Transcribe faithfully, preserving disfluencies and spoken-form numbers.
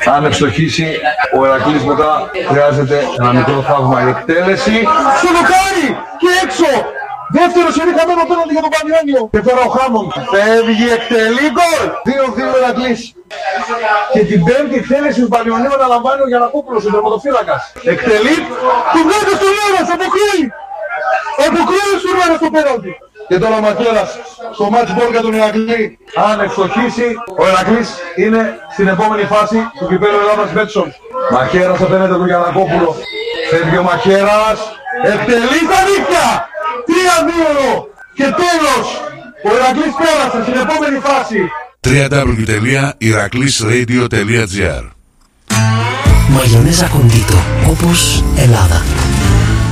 Αν ευστοχίσει ο Ηρακλής μετά χρειάζεται ένα μικρό θαύμα η εκτέλεση. Στο δοκάρι και έξω! Δεύτερο σερί χαμένο πέναντι για τον Πανιόνιο. Και τώρα ο Χάμον φεύγει, εκτελεί γκολ. δύο δύο Ηρακλής. Και την πέμπτη εκτέλεση του Πανιονίου αναλαμβάνει ο Γιαννακόπουλος, ο τερματοφύλακας. Εκτελεί, του βγάζει στο Λέρας, αποκρούει. Αποκρούει στο Λέρας το πέναντι. Και τώρα ο Μακέρας στο match ball για τον Ηρακλή. Αν ευστοχίσει, ο Ηρακλής είναι στην επόμενη φάση του κυπέλλου Ελλάδας Μπέτσον. Μακέρας απέναντι τον Γιαννακόπουλο. Φεύγει ο Μακέρας. Εκτελεί τα δίκτυα. τρία δύο και τέλος. Ο Ηρακλής πέρασε στην επόμενη φάση. double-u double-u double-u τελεία ηρακλής ρέιντιο τελεία τζι άρ Μαγιονέζα Κοντίτο, όπως Ελλάδα.